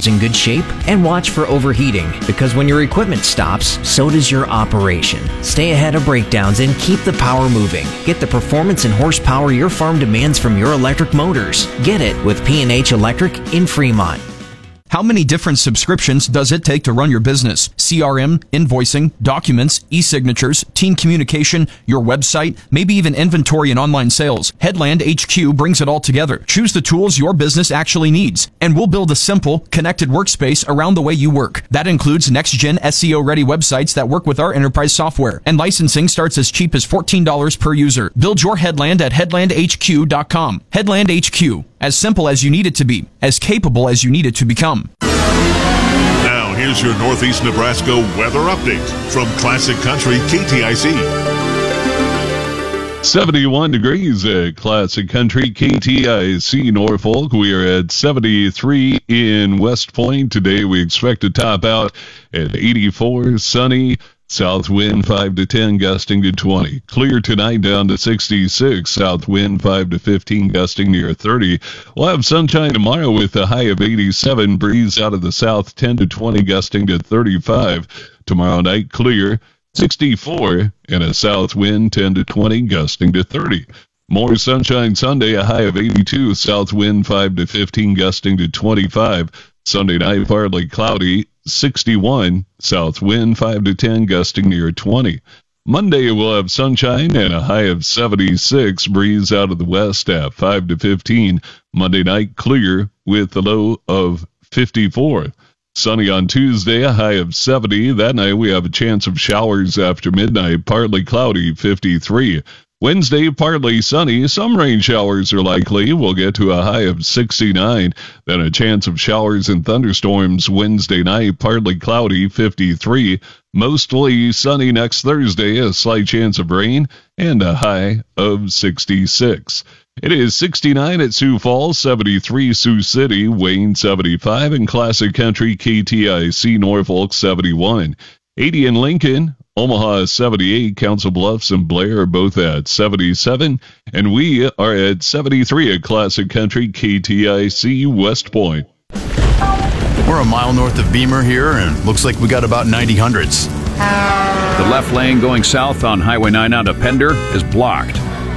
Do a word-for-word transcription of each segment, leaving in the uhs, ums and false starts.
is in good shape, and watch for overheating, because when your equipment stops, so does your operation. Stay ahead of breakdowns and keep the power moving. Get the performance and horsepower your farm demands from your electric motors. Get it with P and H Electric in Fremont. How many different subscriptions does it take to run your business? C R M, invoicing, documents, e-signatures, team communication, your website, maybe even inventory and online sales. Headland H Q brings it all together. Choose the tools your business actually needs, and we'll build a simple, connected workspace around the way you work. That includes next-gen S E O-ready websites that work with our enterprise software, and licensing starts as cheap as fourteen dollars per user. Build your Headland at headland h q dot com. Headland H Q. As simple as you need it to be, as capable as you need it to become. Now, here's your Northeast Nebraska weather update from Classic Country K T I C. seventy-one degrees at Classic Country K T I C Norfolk. We are at seventy-three in West Point. Today we expect to top out at eighty-four, sunny. South wind five to ten, gusting to twenty. Clear tonight down to sixty-six. South wind five to fifteen, gusting near thirty. We'll have sunshine tomorrow with a high of eighty-seven. Breeze out of the south ten to twenty, gusting to thirty-five. Tomorrow night clear, sixty-four, and a south wind ten to twenty, gusting to thirty. More sunshine Sunday, a high of eighty-two. South wind five to fifteen, gusting to twenty-five. Sunday night partly cloudy, sixty-one, south wind five to ten, gusting near twenty. Monday we'll have sunshine and a high of seventy-six, breeze out of the west at five to fifteen. Monday night clear with a low of fifty-four. Sunny on Tuesday, a high of seventy. That night we have a chance of showers after midnight, partly cloudy, fifty-three. Wednesday, partly sunny. Some rain showers are likely. We'll get to a high of sixty-nine. Then a chance of showers and thunderstorms Wednesday night, partly cloudy, fifty-three. Mostly sunny next Thursday, a slight chance of rain, and a high of sixty-six. It is sixty-nine at Sioux Falls, seventy-three Sioux City, Wayne seventy-five, and Classic Country K T I C Norfolk seventy-one. eighty in Lincoln, Omaha is seventy-eight, Council Bluffs and Blair are both at seventy-seven, and we are at seventy-three at Classic Country K T I C West Point. We're a mile north of Beamer here, and looks like we got about ninety hundreds. The left lane going south on Highway nine out of Pender is blocked.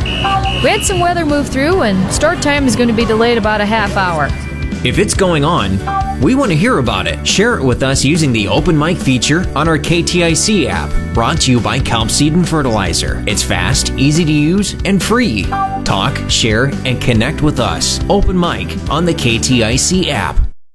We had some weather move through, and start time is going to be delayed about a half hour. If it's going on, we want to hear about it. Share it with us using the Open Mic feature on our K T I C app. Brought to you by Kelp Seed and Fertilizer. It's fast, easy to use, and free. Talk, share, and connect with us. Open Mic on the K T I C app.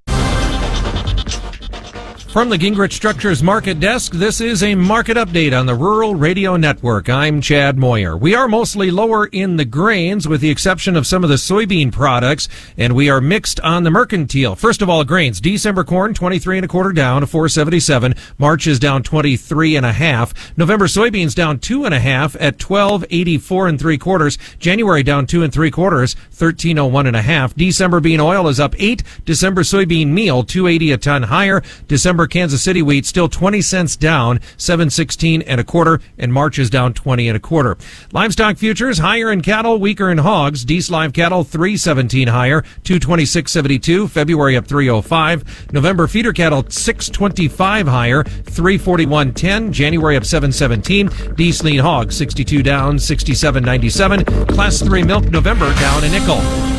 From the Gingrich Structures Market Desk, this is a market update on the Rural Radio Network. I'm Chad Moyer. We are mostly lower in the grains, with the exception of some of the soybean products, and we are mixed on the mercantile. First of all, grains. December corn, twenty-three and a quarter down to four seventy-seven. March is down twenty-three and a half. November soybeans down two and a half at twelve eighty-four and three quarters. January down two and three quarters, thirteen oh one and a half. December bean oil is up eight. December soybean meal, two eighty a ton higher. December Kansas City wheat still twenty cents down, seven sixteen and a quarter, and March is down twenty and a quarter. Livestock futures higher in cattle, weaker in hogs. Dees live cattle three seventeen higher, two twenty-six seventy-two. February up three oh five. November feeder cattle six twenty-five higher, three forty-one ten. January up seven seventeen. Dees lean hog sixty-two down, sixty-seven ninety-seven. Class three milk November down a nickel.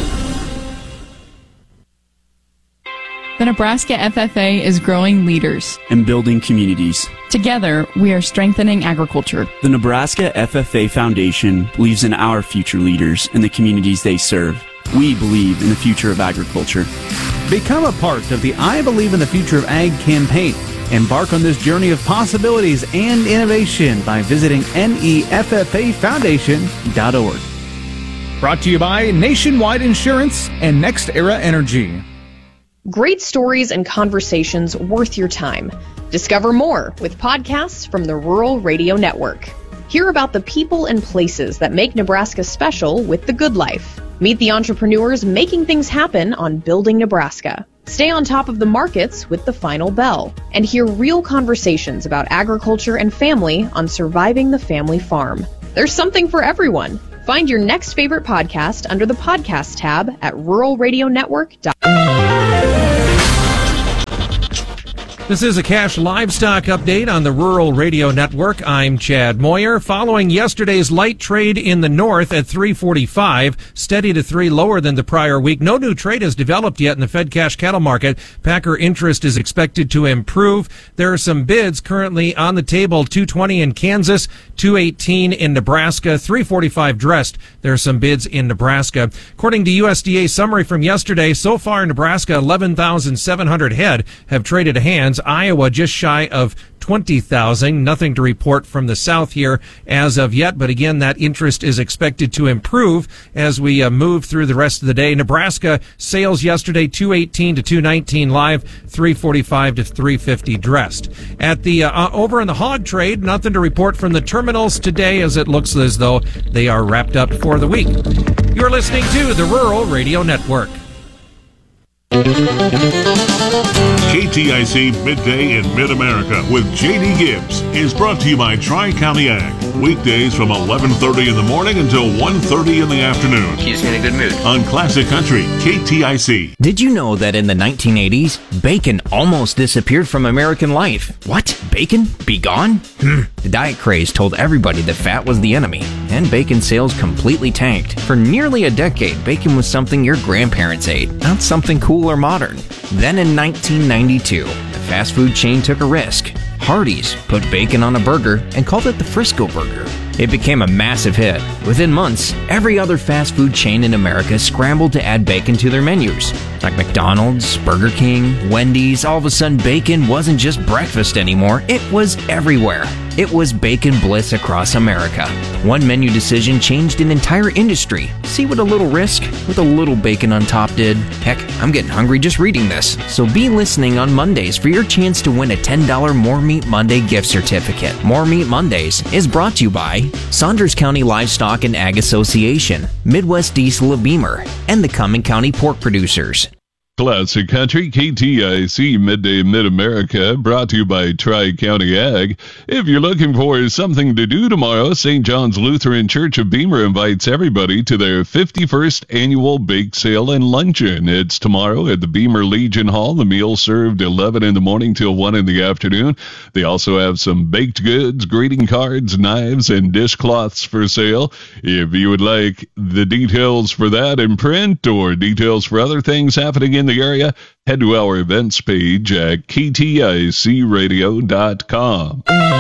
The Nebraska F F A is growing leaders and building communities. Together, we are strengthening agriculture. The Nebraska F F A Foundation believes in our future leaders and the communities they serve. We believe in the future of agriculture. Become a part of the I Believe in the Future of Ag campaign. Embark on this journey of possibilities and innovation by visiting N E F F A foundation dot org. Brought to you by Nationwide Insurance and Next Era Energy. Great stories and conversations worth your time. Discover more with podcasts from the Rural Radio Network. Hear about the people and places that make Nebraska special with The Good Life. Meet the entrepreneurs making things happen on Building Nebraska. Stay on top of the markets with The Final Bell. And hear real conversations about agriculture and family on Surviving the Family Farm. There's something for everyone. Find your next favorite podcast under the podcast tab at rural radio network dot org. This is a cash livestock update on the Rural Radio Network. I'm Chad Moyer. Following yesterday's light trade in the north at three forty-five, steady to three lower than the prior week. No new trade has developed yet in the Fed cash cattle market. Packer interest is expected to improve. There are some bids currently on the table. two twenty in Kansas, two eighteen in Nebraska, three forty-five dressed. There are some bids in Nebraska. According to U S D A summary from yesterday, so far in Nebraska, eleven thousand seven hundred head have traded hands. Iowa just shy of twenty thousand. Nothing to report from the south here as of yet, but again, that interest is expected to improve as we uh, move through the rest of the day. Nebraska sales yesterday, two eighteen to two nineteen live, three forty-five to three fifty dressed. At the uh, over in the hog trade, nothing to report from the terminals today as it looks as though they are wrapped up for the week. You're listening to the Rural Radio Network. K T I C Midday in Mid-America with J D Gibbs is brought to you by Tri-County Ag. Weekdays from eleven thirty in the morning until one thirty in the afternoon. Keeps me in a good mood. On Classic Country, K T I C. Did you know that in the nineteen eighties, bacon almost disappeared from American life? What? Bacon? Be gone? Hmm. The diet craze told everybody that fat was the enemy, and bacon sales completely tanked. For nearly a decade, bacon was something your grandparents ate, not something cool or modern. Then in nineteen ninety-two, the fast food chain took a risk. Hardee's put bacon on a burger and called it the Frisco Burger. It became a massive hit. Within months, every other fast food chain in America scrambled to add bacon to their menus. Like McDonald's, Burger King, Wendy's, all of a sudden bacon wasn't just breakfast anymore, it was everywhere. It was bacon bliss across America. One menu decision changed an entire industry. See what a little risk with a little bacon on top did? Heck, I'm getting hungry just reading this. So be listening on Mondays for your chance to win a ten dollars More Meat Monday gift certificate. More Meat Mondays is brought to you by Saunders County Livestock and Ag Association, Midwest Diesel of Beamer, and the Cumming County Pork Producers. Classic Country, K T I C Midday Mid-America, brought to you by Tri-County Ag. If you're looking for something to do tomorrow, Saint John's Lutheran Church of Beamer invites everybody to their fifty-first annual bake sale and luncheon. It's tomorrow at the Beamer Legion Hall. The meal served eleven in the morning till one in the afternoon. They also have some baked goods, greeting cards, knives, and dishcloths for sale. If you would like the details for that in print or details for other things happening in the area, head to our events page at K T I C radio dot com.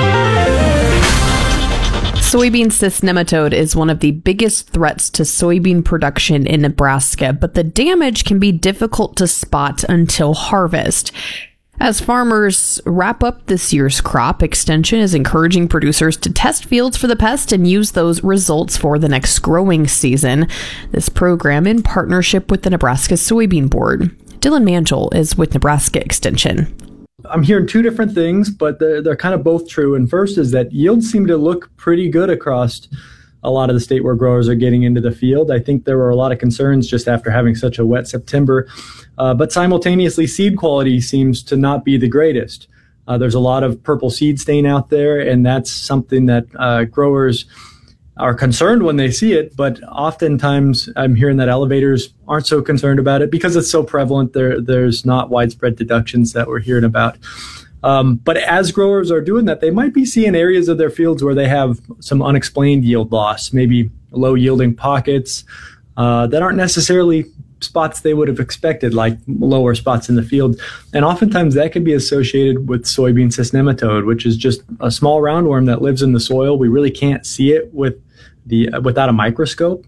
Soybean cyst nematode is one of the biggest threats to soybean production in Nebraska, but the damage can be difficult to spot until harvest. As farmers wrap up this year's crop, Extension is encouraging producers to test fields for the pest and use those results for the next growing season. This program in partnership with the Nebraska Soybean Board. Dylan Manchel is with Nebraska Extension. I'm hearing two different things, but they're, they're kind of both true. And first is that yields seem to look pretty good across a lot of the state where growers are getting into the field. I think there were a lot of concerns just after having such a wet September. Uh, but simultaneously, seed quality seems to not be the greatest. Uh, there's a lot of purple seed stain out there, and that's something that uh, growers are concerned when they see it. But oftentimes, I'm hearing that elevators aren't so concerned about it because it's so prevalent. There, there's not widespread deductions that we're hearing about. Um, but as growers are doing that, they might be seeing areas of their fields where they have some unexplained yield loss, maybe low yielding pockets uh, that aren't necessarily spots they would have expected, like lower spots in the field. And oftentimes that can be associated with soybean cyst nematode, which is just a small roundworm that lives in the soil. We really can't see it with the uh, without a microscope.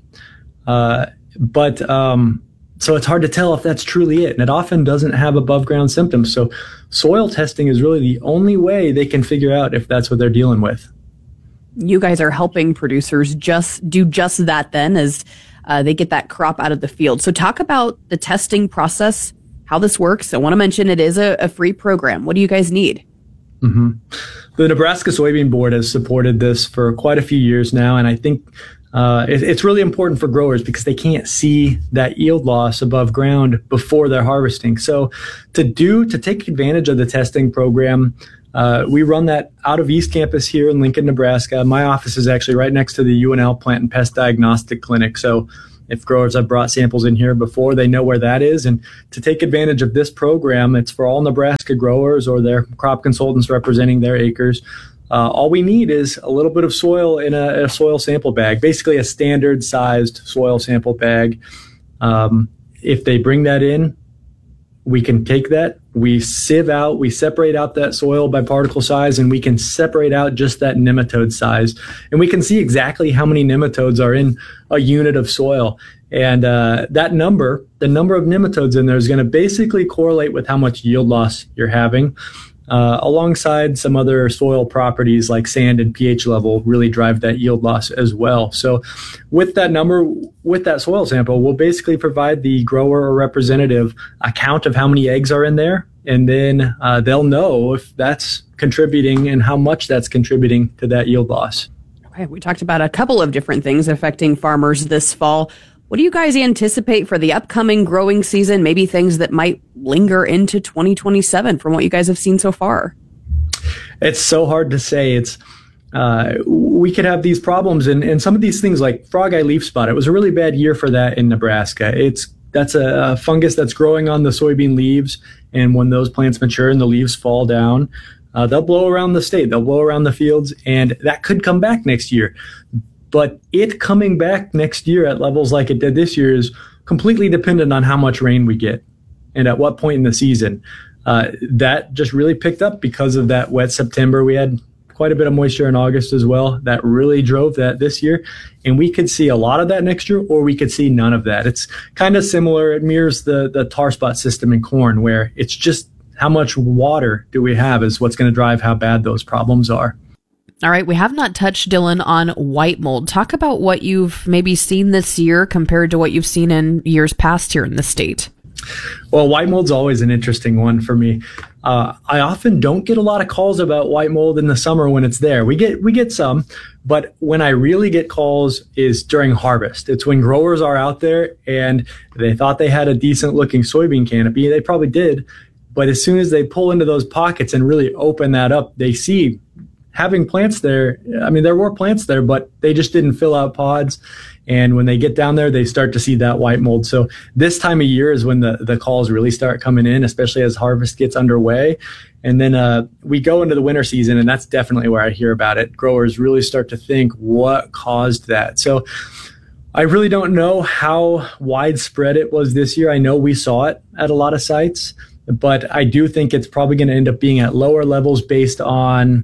Uh, but um, so it's hard to tell if that's truly it. And it often doesn't have above ground symptoms. So soil testing is really the only way they can figure out if that's what they're dealing with. You guys are helping producers just do just that then as uh, they get that crop out of the field. So talk about the testing process, how this works. I want to mention it is a, a free program. What do you guys need? Mm-hmm. The Nebraska Soybean Board has supported this for quite a few years now, and I think uh, it, it's really important for growers because they can't see that yield loss above ground before they're harvesting. So to do to take advantage of the testing program, uh, we run that out of East Campus here in Lincoln, Nebraska. My office is actually right next to the U N L Plant and Pest Diagnostic Clinic. So If growers have brought samples in here before, they know where that is. And to take advantage of this program, it's for all Nebraska growers or their crop consultants representing their acres. Uh, all we need is a little bit of soil in a, a soil sample bag, basically a standard sized soil sample bag. Um, if they bring that in, we can take that, we sieve out, we separate out that soil by particle size, and we can separate out just that nematode size. And we can see exactly how many nematodes are in a unit of soil. And uh, that number, the number of nematodes in there is going to basically correlate with how much yield loss you're having. Uh, alongside some other soil properties like sand and pH level really drive that yield loss as well. So with that number, with that soil sample, we'll basically provide the grower or representative a count of how many eggs are in there, and then uh, they'll know if that's contributing and how much that's contributing to that yield loss. Okay, we talked about a couple of different things affecting farmers this fall. What do you guys anticipate for the upcoming growing season? Maybe things that might linger into twenty twenty-seven from what you guys have seen so far? It's so hard to say. It's uh, we could have these problems, and, and some of these things like frog eye leaf spot. It was a really bad year for that in Nebraska. It's that's a, a fungus that's growing on the soybean leaves, and when those plants mature and the leaves fall down, uh, they'll blow around the state. They'll blow around the fields, and that could come back next year. But it coming back next year at levels like it did this year is completely dependent on how much rain we get and at what point in the season. Uh, that just really picked up because of that wet September. We had quite a bit of moisture in August as well. That really drove that this year. And we could see a lot of that next year, or we could see none of that. It's kind of similar. It mirrors the, the tar spot system in corn, where it's just how much water do we have is what's going to drive how bad those problems are. All right, we have not touched, Dylan, on white mold. Talk about what you've maybe seen this year compared to what you've seen in years past here in the state. Well, white mold's always an interesting one for me. Uh, I often don't get a lot of calls about white mold in the summer when it's there. We get we get some, but when I really get calls is during harvest. It's when growers are out there and they thought they had a decent looking soybean canopy. They probably did, but as soon as they pull into those pockets and really open that up, they see having plants there. I mean, there were plants there, but they just didn't fill out pods. And when they get down there, they start to see that white mold. So this time of year is when the, the calls really start coming in, especially as harvest gets underway. And then uh, we go into the winter season, and that's definitely where I hear about it. Growers really start to think, what caused that? So I really don't know how widespread it was this year. I know we saw it at a lot of sites, but I do think it's probably going to end up being at lower levels based on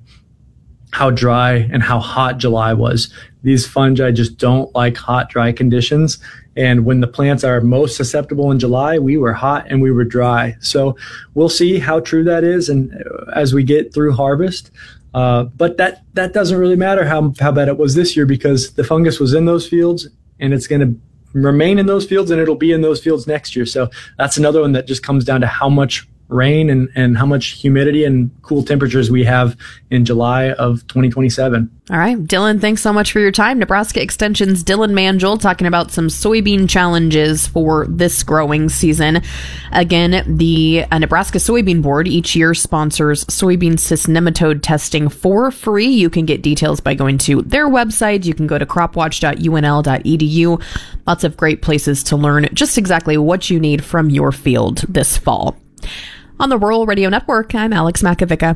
how dry and how hot July was. These fungi just don't like hot, dry conditions. And when the plants are most susceptible in July, we were hot and we were dry. So we'll see how true that is, and as we get through harvest. Uh, but that, that doesn't really matter how, how bad it was this year, because the fungus was in those fields and it's going to remain in those fields, and it'll be in those fields next year. So that's another one that just comes down to how much rain and, and how much humidity and cool temperatures we have in July of twenty twenty-seven. All right, Dylan, thanks so much for your time. Nebraska Extension's Dylan Manjul talking about some soybean challenges for this growing season. Again, the uh, Nebraska Soybean Board each year sponsors soybean cyst nematode testing for free. You can get details by going to their website. You can go to cropwatch dot U N L dot E D U. Lots of great places to learn just exactly what you need from your field this fall. On the Rural Radio Network, I'm Alex Makovica.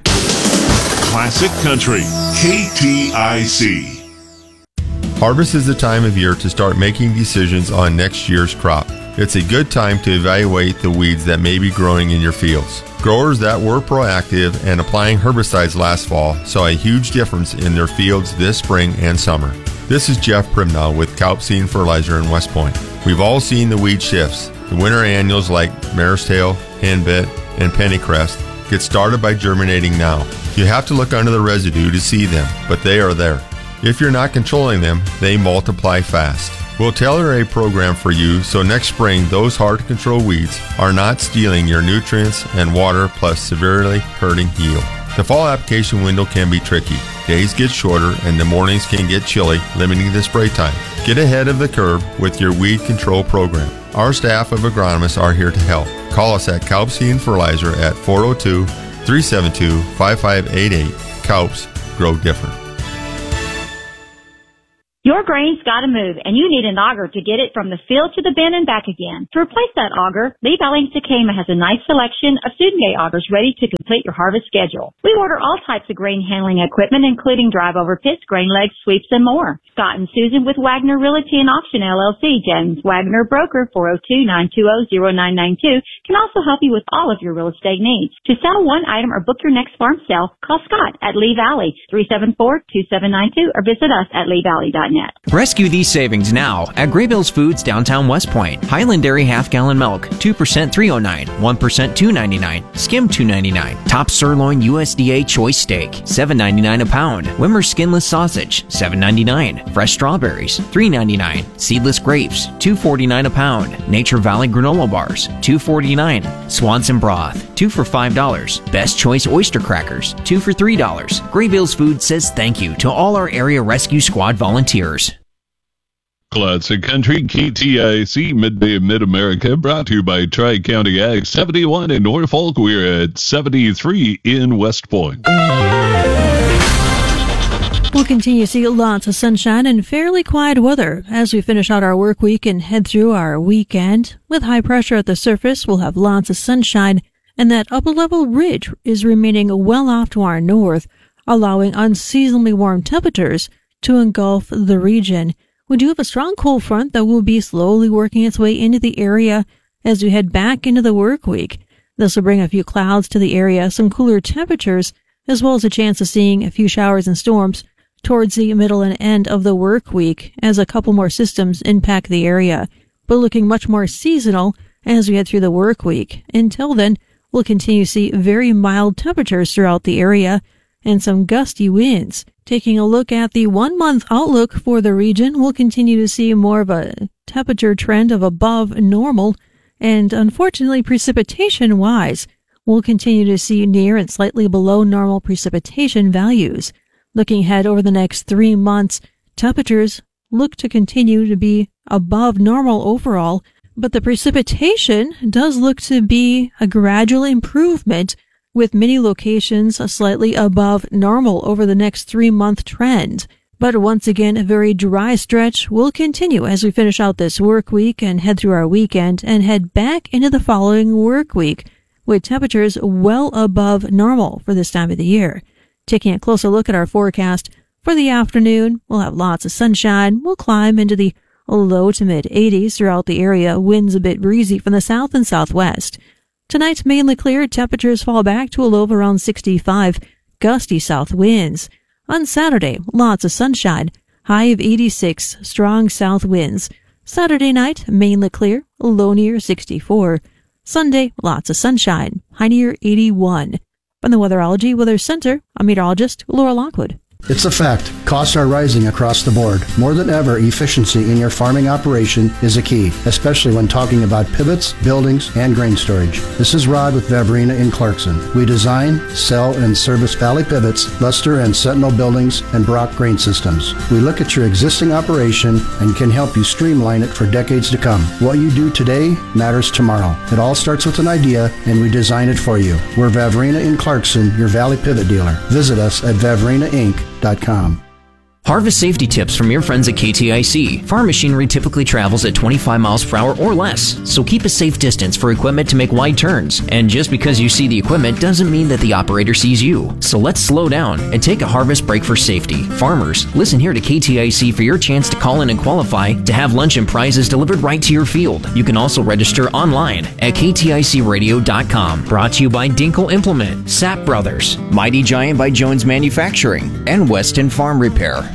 Classic Country, K T I C. Harvest is the time of year to start making decisions on next year's crop. It's a good time to evaluate the weeds that may be growing in your fields. Growers that were proactive and applying herbicides last fall saw a huge difference in their fields this spring and summer. This is Jeff Primnow with Kalp Seed and Fertilizer in West Point. We've all seen the weed shifts. The winter annuals like mare's tail, henbit, and pennycrest get started by germinating now. You have to look under the residue to see them, but they are there. If you're not controlling them, they multiply fast. We'll tailor a program for you so next spring those hard-to-control weeds are not stealing your nutrients and water, plus severely hurting yield. The fall application window can be tricky. Days get shorter and the mornings can get chilly, limiting the spray time. Get ahead of the curve with your weed control program. Our staff of agronomists are here to help. Call us at Kalp Seed and Fertilizer at four oh two, three seven two, five five eight eight. Kalps, grow different. Your grain's gotta move, and you need an auger to get it from the field to the bin and back again. To replace that auger, Lee Valley and Sakema has a nice selection of student day augers ready to complete your harvest schedule. We order all types of grain handling equipment, including drive-over pits, grain legs, sweeps, and more. Scott and Susan with Wagner Realty and Auction L L C, James Wagner Broker, four oh two, nine two oh, oh nine nine two, can also help you with all of your real estate needs. To sell one item or book your next farm sale, call Scott at Lee Valley, three seven four, two seven nine two, or visit us at lee valley dot net. Rescue these savings now at Graybills Foods downtown West Point. Highland Dairy half gallon milk, two percent three oh nine, one percent two ninety-nine, skim two ninety-nine. Top sirloin U S D A choice steak, seven ninety-nine a pound. Wimmer skinless sausage, seven ninety-nine. Fresh strawberries, three ninety-nine. Seedless grapes, two forty-nine a pound. Nature Valley granola bars, two forty-nine. Swanson broth, two for five dollars. Best choice oyster crackers, two for three dollars. Graybills Foods says thank you to all our area rescue squad volunteers. Classic Country, K T I C, Midday Mid-America, brought to you by Tri-County Ag. seventy-one in Norfolk, we're at seventy-three in West Point. We'll continue to see lots of sunshine and fairly quiet weather as we finish out our work week and head through our weekend. With high pressure at the surface, we'll have lots of sunshine, and that upper-level ridge is remaining well off to our north, allowing unseasonably warm temperatures to engulf the region. We do have a strong cold front that will be slowly working its way into the area as we head back into the work week. This will bring a few clouds to the area, some cooler temperatures, as well as a chance of seeing a few showers and storms towards the middle and end of the work week as a couple more systems impact the area, but looking much more seasonal as we head through the work week. Until then, we'll continue to see very mild temperatures throughout the area and some gusty winds. Taking a look at the one-month outlook for the region, we'll continue to see more of a temperature trend of above normal, and unfortunately, precipitation-wise, we'll continue to see near and slightly below normal precipitation values. Looking ahead over the next three months, temperatures look to continue to be above normal overall, but the precipitation does look to be a gradual improvement, with many locations slightly above normal over the next three-month trend. But once again, a very dry stretch will continue as we finish out this work week and head through our weekend and head back into the following work week, with temperatures well above normal for this time of the year. Taking a closer look at our forecast for the afternoon, we'll have lots of sunshine. We'll climb into the low to mid eighties throughout the area, winds a bit breezy from the south and southwest. Tonight, mainly clear, temperatures fall back to a low of around sixty-five, gusty south winds. On Saturday, lots of sunshine, high of eighty-six, strong south winds. Saturday night, mainly clear, low near sixty-four. Sunday, lots of sunshine, high near eighty-one. From the Weatherology Weather Center, I'm meteorologist Laura Lockwood. It's a fact. Costs are rising across the board. More than ever, efficiency in your farming operation is a key, especially when talking about pivots, buildings, and grain storage. This is Rod with Vavrina in Clarkson. We design, sell, and service Valley Pivots, Luster and Sentinel buildings, and Brock grain systems. We look at your existing operation and can help you streamline it for decades to come. What you do today matters tomorrow. It all starts with an idea, and we design it for you. We're Vavrina in Clarkson, your Valley Pivot dealer. Visit us at vavrina inc dot com. Harvest safety tips from your friends at K T I C. Farm machinery typically travels at twenty-five miles per hour or less, so keep a safe distance for equipment to make wide turns. And just because you see the equipment doesn't mean that the operator sees you. So let's slow down and take a harvest break for safety. Farmers, listen here to K T I C for your chance to call in and qualify to have lunch and prizes delivered right to your field. You can also register online at k t i c radio dot com. Brought to you by Dinkle Implement, Sapp Brothers, Mighty Giant by Jones Manufacturing, and Weston Farm Repair.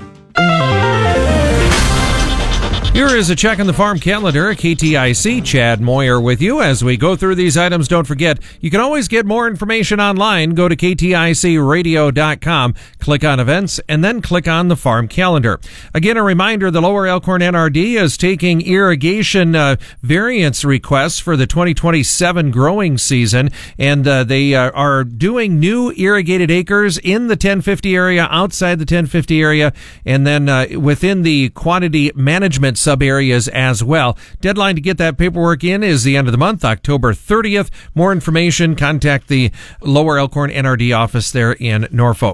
Here is a check on the farm calendar. K T I C, Chad Moyer with you. As we go through these items, don't forget, you can always get more information online. Go to k t i c radio dot com, click on events, and then click on the farm calendar. Again, a reminder, the Lower Elkhorn N R D is taking irrigation uh, variance requests for the twenty twenty-seven growing season, and uh, they uh, are doing new irrigated acres in the ten fifty area, outside the ten fifty area, and then uh, within the quantity management sub areas as well. Deadline to get that paperwork in is the end of the month, October thirtieth. More information, contact the Lower Elkhorn N R D office there in Norfolk.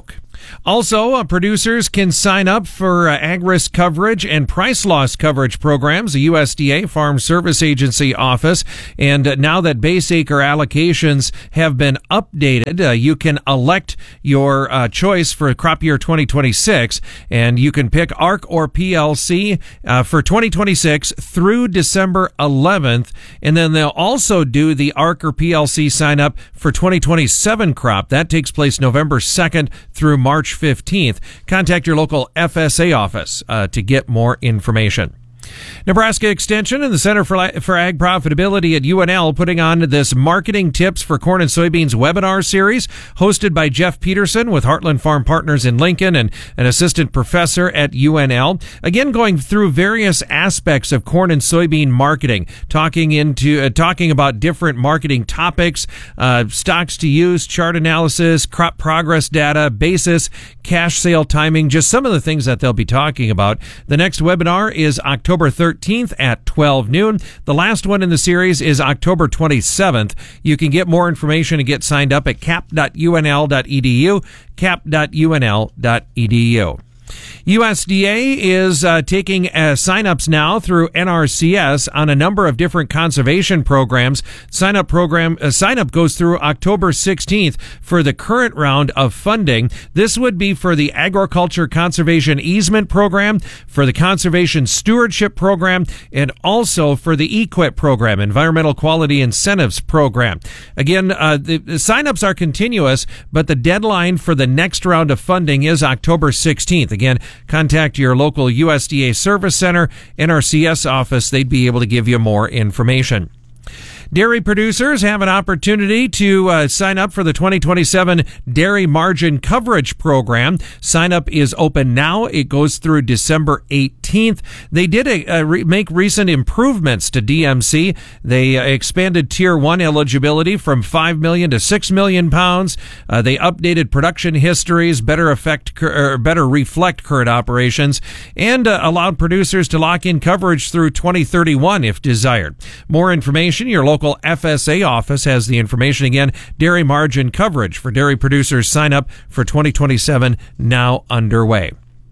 Also, uh, producers can sign up for uh, ag risk coverage and price loss coverage programs, the U S D A Farm Service Agency office. And uh, now that base acre allocations have been updated, uh, you can elect your uh, choice for crop year twenty twenty-six, and you can pick A R C or P L C uh, for twenty twenty-six through December eleventh. And then they'll also do the A R C or P L C sign up for twenty twenty-seven crop. That takes place November second through March fifteenth. Contact your local F S A office uh, to get more information. Nebraska Extension and the Center for, for Ag Profitability at U N L putting on this Marketing Tips for Corn and Soybeans webinar series hosted by Jeff Peterson with Heartland Farm Partners in Lincoln and an assistant professor at U N L. Again, going through various aspects of corn and soybean marketing, talking into uh, talking about different marketing topics, uh, stocks to use, chart analysis, crop progress data, basis, cash sale timing, just some of the things that they'll be talking about. The next webinar is October thirteenth at twelve noon. The last one in the series is October twenty-seventh. You can get more information and get signed up at cap dot U N L dot E D U, cap dot U N L dot E D U. U S D A is uh, taking uh, sign-ups now through N R C S on a number of different conservation programs. Sign-up program uh, sign-up goes through October sixteenth for the current round of funding. This would be for the Agriculture Conservation Easement Program, for the Conservation Stewardship Program, and also for the E Q I P program, Environmental Quality Incentives Program. Again, uh, the, the sign-ups are continuous, but the deadline for the next round of funding is October sixteenth. Again, contact your local U S D A Service Center, N R C S office. They'd be able to give you more information. Dairy producers have an opportunity to uh, sign up for the twenty twenty-seven Dairy Margin Coverage Program. Sign up is open now. It goes through December eighteenth. They did a, a re- make recent improvements to D M C. They uh, expanded Tier one eligibility from five million to six million pounds. Uh, they updated production histories, better affect or better reflect current operations, and uh, allowed producers to lock in coverage through twenty thirty-one if desired. More information, your local F S A office has the information. Again, dairy margin coverage for dairy producers. Sign up for twenty twenty-seven now underway.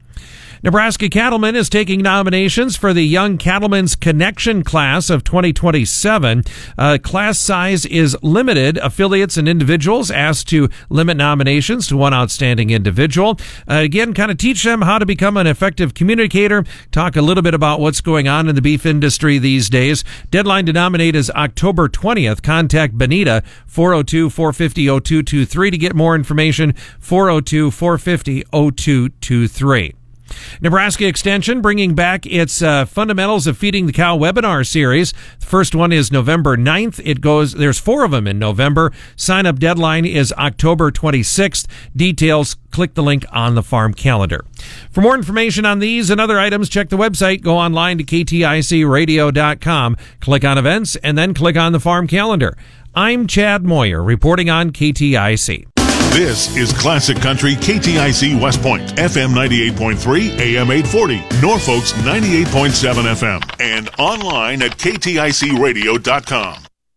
Nebraska Cattlemen is taking nominations for the Young Cattlemen's Connection class of twenty twenty-seven. Uh, class size is limited. Affiliates and individuals asked to limit nominations to one outstanding individual. Uh, again, kind of teach them how to become an effective communicator, talk a little bit about what's going on in the beef industry these days. Deadline to nominate is October twentieth. Contact Benita, four oh two, four five oh, oh two two three to get more information, four oh two, four five oh, oh two two three. Nebraska Extension bringing back its uh, Fundamentals of Feeding the Cow webinar series. The first one is November ninth. It goes, there's four of them in November. Sign up deadline is October twenty-sixth. Details, click the link on the farm calendar. For more information on these and other items, check the website. Go online to K T I C radio dot com. Click on events and then click on the farm calendar. I'm Chad Moyer reporting on K T I C. This is Classic Country K T I C West Point, F M ninety-eight point three, A M eight forty, Norfolk's ninety-eight point seven F M, and online at K T I C radio dot com.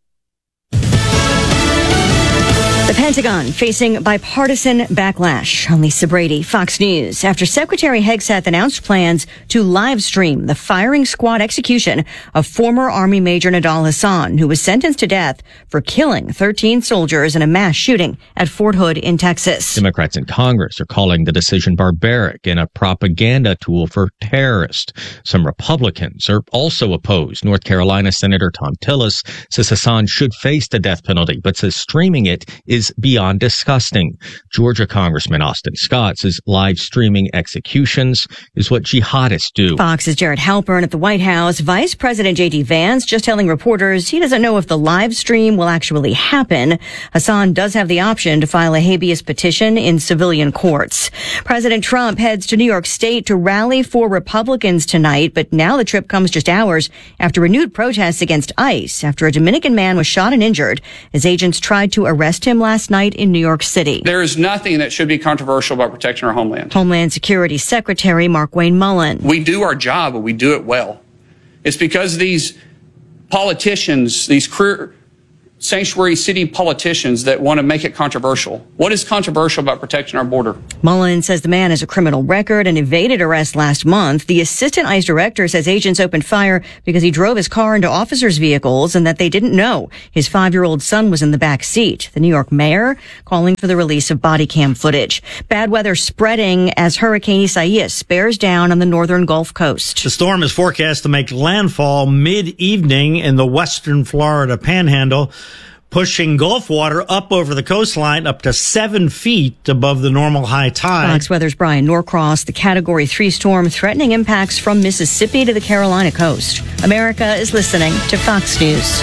The Pentagon facing bipartisan backlash. I'm Lisa Brady, Fox News. After Secretary Hegseth announced plans to live stream the firing squad execution of former Army Major Nidal Hasan, who was sentenced to death for killing thirteen soldiers in a mass shooting at Fort Hood in Texas. Democrats in Congress are calling the decision barbaric and a propaganda tool for terrorists. Some Republicans are also opposed. North Carolina Senator Tom Tillis says Hasan should face the death penalty, but says streaming it is beyond disgusting. Georgia Congressman Austin Scott says live streaming executions is what jihadists do. Fox's Jared Halpern at the White House. Vice President J D Vance just telling reporters he doesn't know if the live stream will actually happen. Hasan does have the option to file a habeas petition in civilian courts. President Trump heads to New York State to rally for Republicans tonight, but now the trip comes just hours after renewed protests against ICE after a Dominican man was shot and injured as agents tried to arrest him last night in New York City. There is nothing that should be controversial about protecting our homeland. Homeland Security Secretary Mark Wayne Mullen. We do our job, but we do it well. It's because these politicians, these career sanctuary city politicians that want to make it controversial. What is controversial about protecting our border? Mullen says the man has a criminal record and evaded arrest last month. The assistant ICE director says agents opened fire because he drove his car into officers' vehicles and that they didn't know his five-year-old son was in the back seat. The New York mayor calling for the release of body cam footage. Bad weather spreading as Hurricane Isaias bears down on the northern Gulf Coast. The storm is forecast to make landfall mid-evening in the western Florida panhandle, pushing Gulf water up over the coastline up to seven feet above the normal high tide. Fox Weather's Brian Norcross. The Category three storm threatening impacts from Mississippi to the Carolina coast. America is listening to Fox News.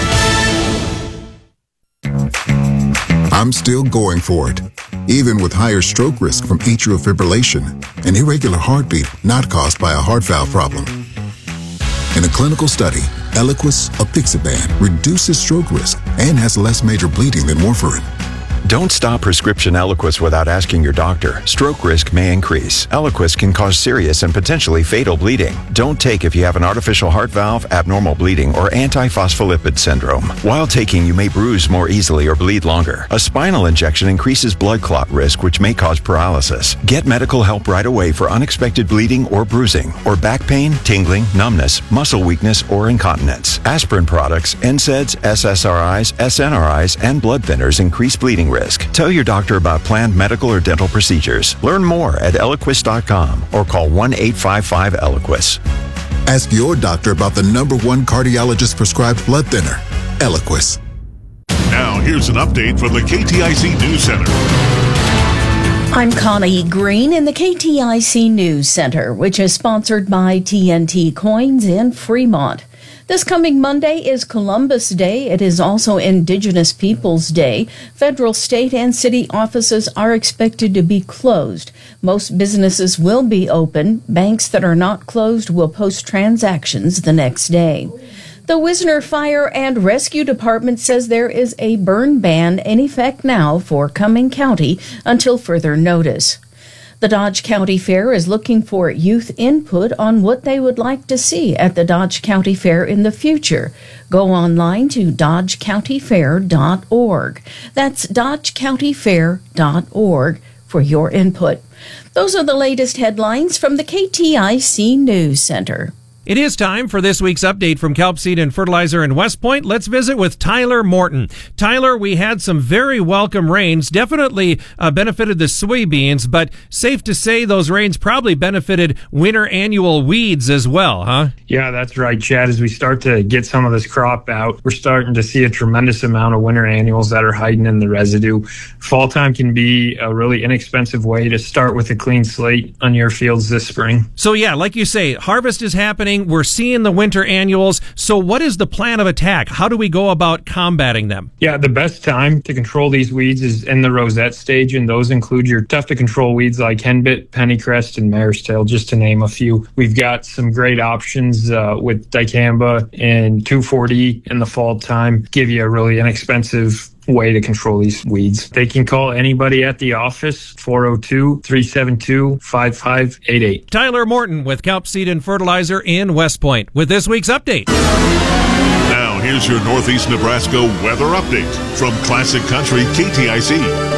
I'm still going for it, even with higher stroke risk from atrial fibrillation, an irregular heartbeat not caused by a heart valve problem. In a clinical study, Eliquis apixaban reduces stroke risk and has less major bleeding than warfarin. Don't stop prescription Eliquis without asking your doctor. Stroke risk may increase. Eliquis can cause serious and potentially fatal bleeding. Don't take if you have an artificial heart valve, abnormal bleeding, or antiphospholipid syndrome. While taking, you may bruise more easily or bleed longer. A spinal injection increases blood clot risk, which may cause paralysis. Get medical help right away for unexpected bleeding or bruising, or back pain, tingling, numbness, muscle weakness, or incontinence. Aspirin products, N SAIDs, S S R Is, S N R Is, and blood thinners increase bleeding risk. Tell your doctor about planned medical or dental procedures. Learn more at Eliquis dot com or call one eight five five Eliquis. Ask your doctor about the number one cardiologist prescribed blood thinner, Eliquis. Now, here's an update from the K T I C News Center. I'm Connie Green in the K T I C News Center, which is sponsored by T N T Coins in Fremont. This coming Monday is Columbus Day. It is also Indigenous Peoples Day. Federal, state, and city offices are expected to be closed. Most businesses will be open. Banks that are not closed will post transactions the next day. The Wisner Fire and Rescue Department says there is a burn ban in effect now for Cumming County until further notice. The Dodge County Fair is looking for youth input on what they would like to see at the Dodge County Fair in the future. Go online to dodge county fair dot org. That's dodge county fair dot org for your input. Those are the latest headlines from the K T I C News Center. It is time for this week's update from Kelp Seed and Fertilizer in West Point. Let's visit with Tyler Morton. Tyler, we had some very welcome rains, definitely uh, benefited the soybeans, but safe to say those rains probably benefited winter annual weeds as well, huh? Yeah, that's right, Chad. As we start to get some of this crop out, we're starting to see a tremendous amount of winter annuals that are hiding in the residue. Fall time can be a really inexpensive way to start with a clean slate on your fields this spring. So yeah, like you say, harvest is happening. We're seeing the winter annuals. So what is the plan of attack? How do we go about combating them? Yeah, the best time to control these weeds is in the rosette stage, and those include your tough-to-control weeds like henbit, pennycrest, and mare's tail, just to name a few. We've got some great options uh, with dicamba and two forty in the fall time, give you a really inexpensive way to control these weeds. They can call anybody at the office, four oh two, three seven two, five five eight eight. Tyler Morton with Kelp Seed and Fertilizer in West Point with this week's update. Now, here's your Northeast Nebraska weather update from Classic Country K T I C.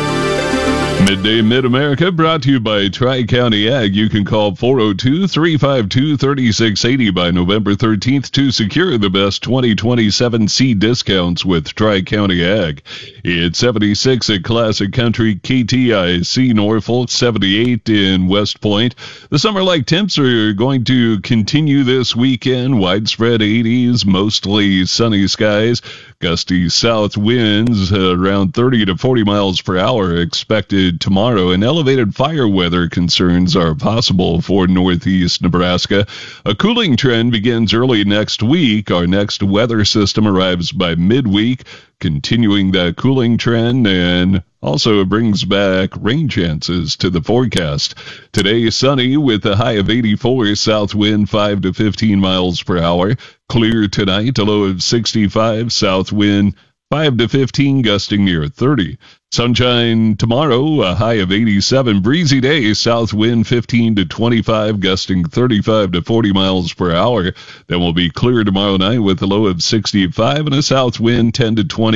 Midday Mid-America brought to you by Tri-County Ag. You can call four oh two, three five two, three six eight oh by November thirteenth to secure the best twenty twenty-seven seed discounts with Tri-County Ag. It's seventy-six at Classic Country K T I C Norfolk, seventy-eight in West Point. The summer-like temps are going to continue this weekend. Widespread eighties, mostly sunny skies. Gusty south winds uh, around thirty to forty miles per hour expected tomorrow, and elevated fire weather concerns are possible for northeast Nebraska. A cooling trend begins early next week. Our next weather system arrives by midweek, continuing that cooling trend, and also brings back rain chances to the forecast. Today, sunny with a high of eighty-four, south wind five to fifteen miles per hour. Clear tonight, a low of sixty-five, south wind five to fifteen, gusting near thirty. Sunshine tomorrow, a high of eighty-seven. Breezy day, south wind fifteen to twenty-five, gusting thirty-five to forty miles per hour. Then we'll be clear tomorrow night with a low of sixty-five and a south wind ten to twenty,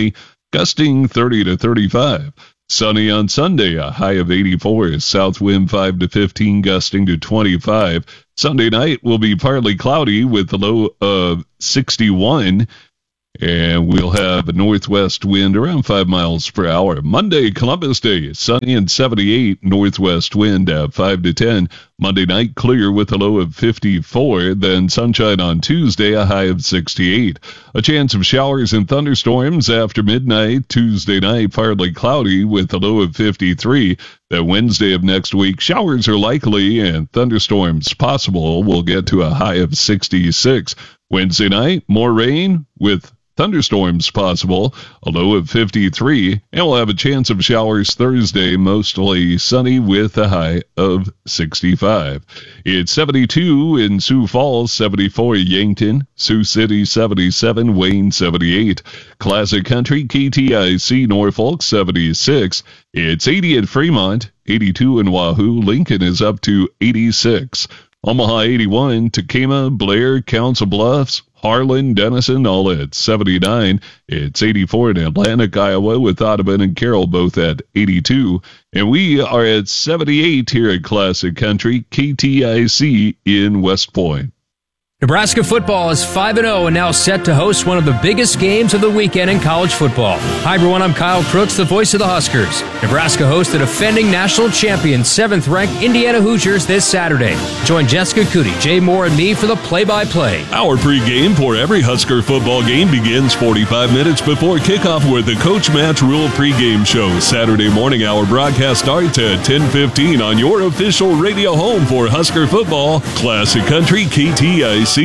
gusting thirty to thirty-five. Sunny on Sunday, a high of eighty-four. South wind five to fifteen, gusting to twenty-five. Sunday night will be partly cloudy with a low of sixty-one. And we'll have a northwest wind around five miles per hour. Monday, Columbus Day, sunny and seventy-eight, northwest wind at five to ten. Monday night, clear with a low of fifty-four. Then sunshine on Tuesday, a high of sixty-eight. A chance of showers and thunderstorms after midnight. Tuesday night, partly cloudy with a low of fifty-three. Then Wednesday of next week, showers are likely and thunderstorms possible. We'll get to a high of sixty-six. Wednesday night, more rain with thunderstorms possible, a low of fifty-three, and we'll have a chance of showers Thursday, mostly sunny with a high of sixty-five. It's seventy-two in Sioux Falls, seventy-four Yankton, Sioux City seventy-seven, Wayne seventy-eight, Classic Country, K T I C Norfolk seventy-six, it's eighty at Fremont, eighty-two in Wahoo, Lincoln is up to eighty-six, Omaha eighty-one, Tacoma, Blair, Council Bluffs, Harlan, Denison, all at seventy-nine. It's eighty-four in Atlantic, Iowa, with Audubon and Carroll both at eighty-two. And we are at seventy-eight here at Classic Country, K T I C in West Point. Nebraska football is five and oh and now set to host one of the biggest games of the weekend in college football. Hi everyone, I'm Kyle Crooks, the voice of the Huskers. Nebraska hosts the defending national champion, seventh-ranked Indiana Hoosiers this Saturday. Join Jessica Cootie, Jay Moore, and me for the play-by-play. Our pregame for every Husker football game begins forty-five minutes before kickoff with the Coach Match Rule pregame show. Saturday morning, our broadcast starts at ten fifteen on your official radio home for Husker football, Classic Country K T I C.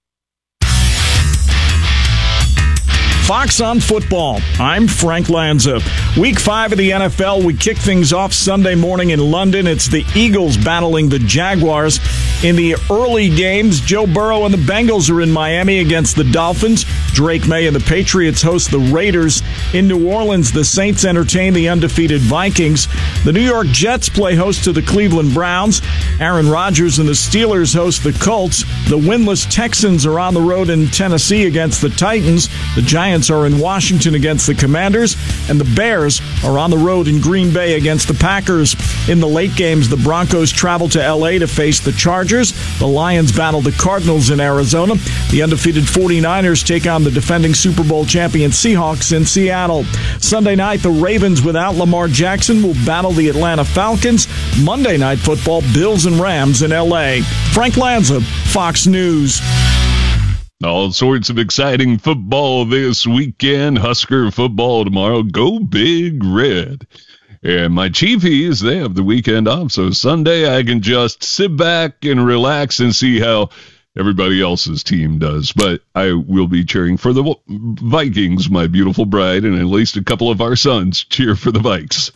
Fox on Football. I'm Frank Lanza. Week five of the N F L, we kick things off Sunday morning in London. It's the Eagles battling the Jaguars. In the early games, Joe Burrow and the Bengals are in Miami against the Dolphins. Drake May and the Patriots host the Raiders. In New Orleans, the Saints entertain the undefeated Vikings. The New York Jets play host to the Cleveland Browns. Aaron Rodgers and the Steelers host the Colts. The winless Texans are on the road in Tennessee against the Titans. The Giants are in Washington against the Commanders. And the Bears are on the road in Green Bay against the Packers. In the late games, the Broncos travel to L A to face the Chargers. The Lions battle the Cardinals in Arizona. The undefeated forty-niners take on the defending Super Bowl champion Seahawks in Seattle. Sunday night, the Ravens without Lamar Jackson will battle the Atlanta Falcons. Monday Night Football, Bills and Rams in L A. Frank Lanza, Fox News. All sorts of exciting football this weekend. Husker football tomorrow. Go Big Red. And my Chiefies, they have the weekend off, so Sunday I can just sit back and relax and see how everybody else's team does. But I will be cheering for the Vikings, my beautiful bride, and at least a couple of our sons cheer for the Vikes.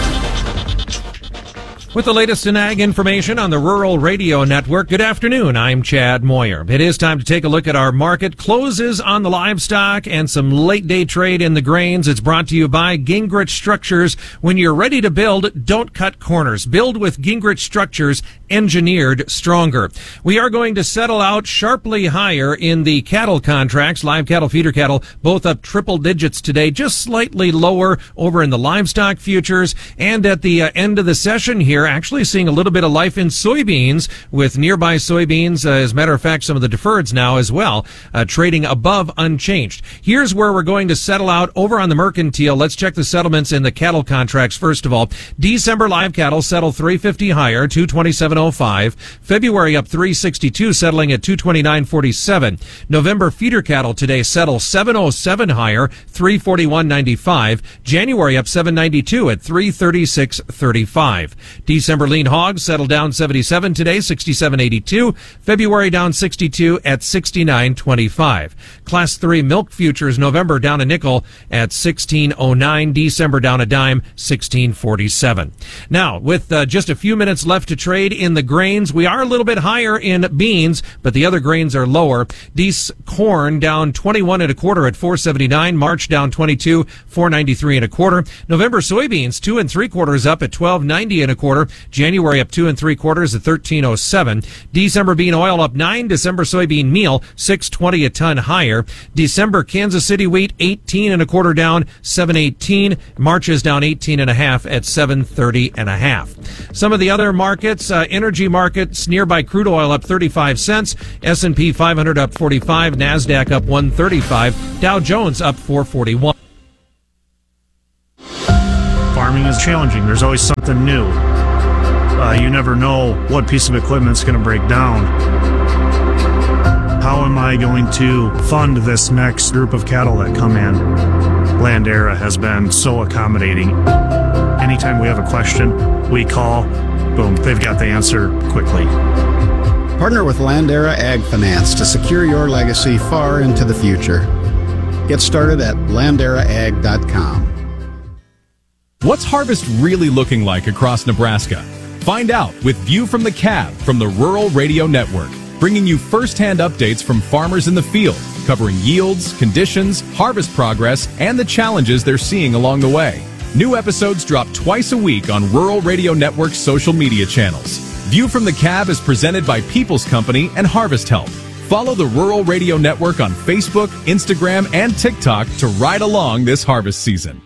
With the latest in ag information on the Rural Radio Network, good afternoon. I'm Chad Moyer. It is time to take a look at our market closes on the livestock and some late day trade in the grains. It's brought to you by Gingrich Structures. When you're ready to build, don't cut corners. Build with Gingrich Structures, engineered stronger. We are going to settle out sharply higher in the cattle contracts, live cattle, feeder cattle, both up triple digits today, just slightly lower over in the livestock futures. And at the uh, end of the session here, actually seeing a little bit of life in soybeans with nearby soybeans. Uh, as a matter of fact, some of the deferreds now as well, uh, trading above unchanged. Here's where we're going to settle out over on the mercantile. Let's check the settlements in the cattle contracts first of all. December live cattle settle three fifty higher, two twenty-seven oh five. February up three sixty-two, settling at two twenty-nine forty-seven. November feeder cattle today settle seven oh seven higher, three forty-one ninety-five. January up seven ninety-two at three thirty-six thirty-five. December lean hogs settled down seventy-seven today, sixty-seven eighty-two. February down sixty-two at sixty-nine twenty-five. Class three milk futures November down a nickel at sixteen oh nine. December down a dime, sixteen forty-seven. Now, with uh, just a few minutes left to trade in the grains. We are a little bit higher in beans, but the other grains are lower. Dees corn down twenty-one and a quarter at four seventy-nine. March down twenty-two, four ninety-three and a quarter. November soybeans two and three quarters up at twelve ninety and a quarter. January up two and three quarters at thirteen oh seven. December bean oil up nine. December soybean meal six twenty a ton higher. December Kansas City wheat eighteen and a quarter down, seven eighteen. March is down eighteen and a half at seven thirty and a half. Some of the other markets, uh, energy markets nearby crude oil up thirty-five cents. S and P five hundred up forty-five. NASDAQ up one thirty-five. Dow Jones up four forty-one. Farming is challenging. There's always something new. Uh, you never know what piece of equipment's going to break down. How am I going to fund this next group of cattle that come in? Landera has been so accommodating. Anytime we have a question, we call, boom, they've got the answer quickly. Partner with Landera Ag Finance to secure your legacy far into the future. Get started at landera ag dot com. What's harvest really looking like across Nebraska? Find out with View from the Cab from the Rural Radio Network, bringing you first-hand updates from farmers in the field, covering yields, conditions, harvest progress, and the challenges they're seeing along the way. New episodes drop twice a week on Rural Radio Network's social media channels. View from the Cab is presented by People's Company and Harvest Help. Follow the Rural Radio Network on Facebook, Instagram, and TikTok to ride along this harvest season.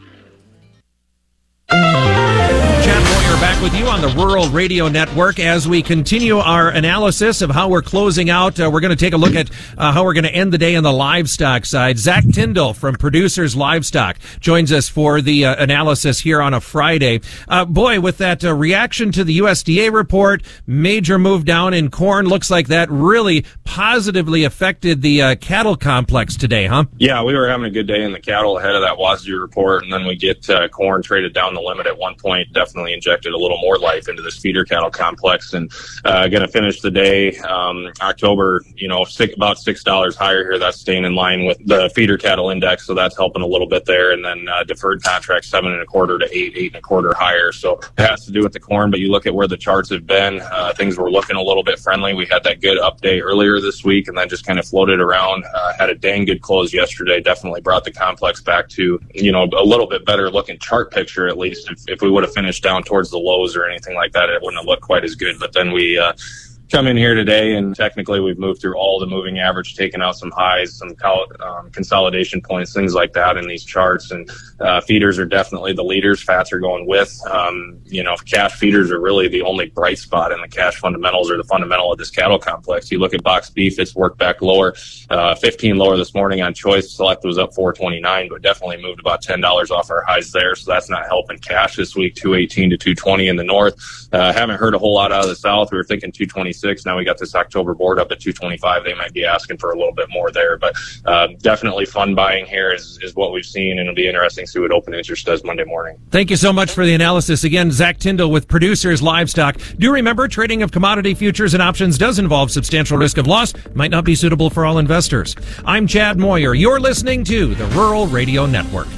Chad Moyer back with you on the Rural Radio Network as we continue our analysis of how we're closing out. Uh, we're going to take a look at uh, how we're going to end the day on the livestock side. Zach Tyndall from Producers Livestock joins us for the uh, analysis here on a Friday. Uh, boy, with that uh, reaction to the U S D A report, major move down in corn, looks like that really positively affected the uh, cattle complex today, huh? Yeah, we were having a good day in the cattle ahead of that W A S D report, and then we get uh, corn traded down the limit at one point, definitely injected a little more life into this feeder cattle complex, and uh, going to finish the day um, October, you know, six, about six dollars higher here. That's staying in line with the feeder cattle index, so that's helping a little bit there. And then uh, deferred contracts seven and a quarter to eight, eight and a quarter higher. So it has to do with the corn, but you look at where the charts have been, uh, things were looking a little bit friendly. We had that good update earlier this week, and then just kind of floated around. Uh, had a dang good close yesterday. Definitely brought the complex back to, you know, a little bit better looking chart picture, at least. If, if we would have finished down towards the lows or anything like that, it wouldn't have looked quite as good. But then we uh, come in here today, and technically we've moved through all the moving average, taken out some highs, some um, consolidation points, things like that in these charts. And uh, feeders are definitely the leaders. Fats are going with. Um, you know, cash feeders are really the only bright spot in the cash fundamentals, or the fundamental of this cattle complex. You look at box beef, it's worked back lower, uh, fifteen lower this morning on choice. Select was up four twenty-nine, but definitely moved about ten dollars off our highs there. So that's not helping cash this week. two eighteen to two twenty in the north. Uh, haven't heard a whole lot out of the south. We were thinking two twenty-six. Now we got this October board up at two twenty-five. They might be asking for a little bit more there, but uh, definitely fun buying here is, is what we've seen, and it'll be interesting to see what open interest does Monday morning. Thank you so much for the analysis. Again, Zach Tyndall with Producers Livestock. Do remember, trading of commodity futures and options does involve substantial risk of loss. Might not be suitable for all investors. I'm Chad Moyer. You're listening to the Rural Radio Network.